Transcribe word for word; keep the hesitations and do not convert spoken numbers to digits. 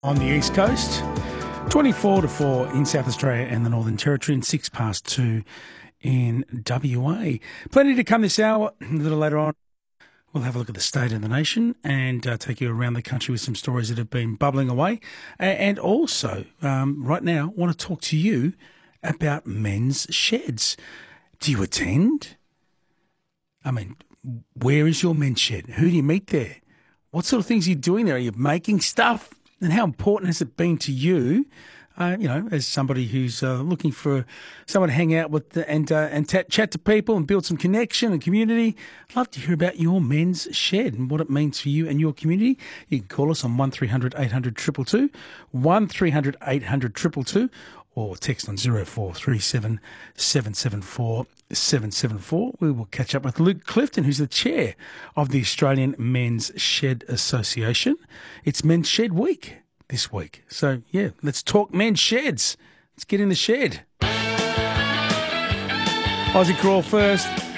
On the East Coast, twenty-four to four in South Australia and the Northern Territory, and six past two in W A. Plenty to come this hour. A little later on, we'll have a look at the state of the nation and uh, take you around the country with some stories that have been bubbling away. And also, um, right now, I want to talk to you about men's sheds. Do you attend? I mean, where is your men's shed? Who do you meet there? What sort of things are you doing there? Are you making stuff? And how important has it been to you, uh, you know, as somebody who's uh, looking for someone to hang out with and uh, and t- chat to people and build some connection and community? I'd love to hear about your men's shed and what it means for you and your community. You can call us on one three hundred eight hundred two two two, one three hundred eight hundred two two two, or text on zero four three seven seven seven four seven seven four. We will catch up with Luke Clifton, who's the chair of the Australian Men's Shed Association. It's Men's Shed Week this week. So, yeah, let's talk men's sheds. Let's get in the shed. Aussie Crawl first.